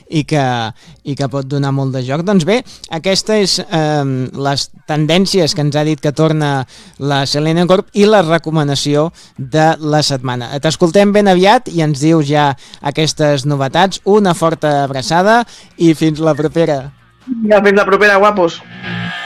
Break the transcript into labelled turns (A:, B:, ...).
A: i que pot donar molt de joc. Doncs bé, aquestes les tendències que ens ha dit que torna la Selene Corp i la recomanació de la setmana. T'escoltem ben aviat i ens dius ja aquestes novetats. Una forta abraçada i fins la propera.
B: Fins la propera, guapos.